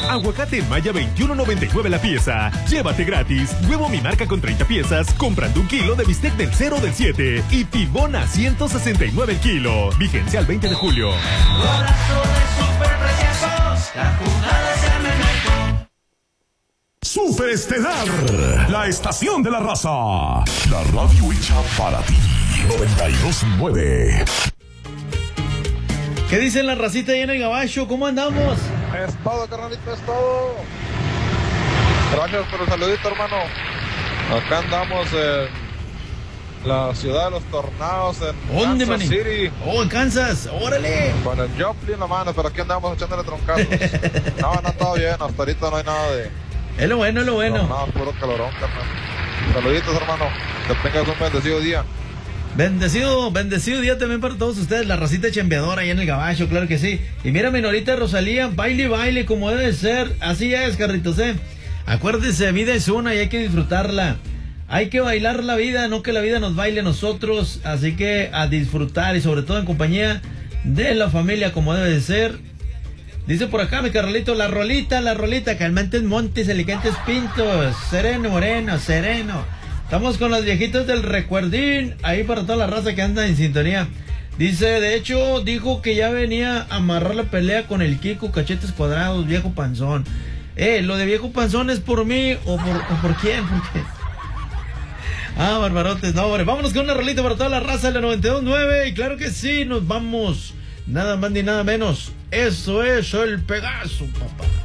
Aguacate Maya 21.99 la pieza. Llévate gratis. Huevo Mi Marca con 30 piezas, comprando 1 kilo de bistec del 0 del 7. Y Pibón a 169 el kilo. Vigencia al 20 de julio. Golazo de Superpreciosos. La jugada se me metió. Superestelar, la estación de la raza. La radio hecha para ti. 92.9. ¿Qué dicen la racita ahí en el gabacho? ¿Cómo andamos? Es todo, carnalito, es todo. Gracias por el saludito, hermano. Acá andamos en la ciudad de los tornados, en ¿Dónde, Kansas City. Oh, en Kansas, órale. Con el Joplin en la mano, pero aquí andamos echándole troncazos. No, todo bien, hasta ahorita no hay nada de... Es lo bueno, es lo bueno. No, puro calorón, carnal. Saluditos, hermano. Que tengas un bendecido día. Bendecido día también para todos ustedes, la racita chambeadora ahí en el gabacho, claro que sí. Y mira, Menorita Rosalía, baile como debe ser, así es, Carritos, Acuérdese, vida es una y hay que disfrutarla. Hay que bailar la vida, no que la vida nos baile a nosotros, así que a disfrutar y sobre todo en compañía de la familia como debe de ser. Dice por acá mi carnalito, la rolita, Calmantes Montes, Alicantes Pintos, sereno, moreno, sereno. Estamos con los viejitos del recuerdín, ahí para toda la raza que anda en sintonía. Dice, de hecho, dijo que ya venía a amarrar la pelea con el Kiko Cachetes Cuadrados, viejo panzón. Lo de viejo panzón es por mí o por quién, porque... barbarotes, no, hombre. Vámonos con una rolita para toda la raza de la 92.9 y claro que sí, nos vamos. Nada más ni nada menos. Eso es el Pegaso, papá.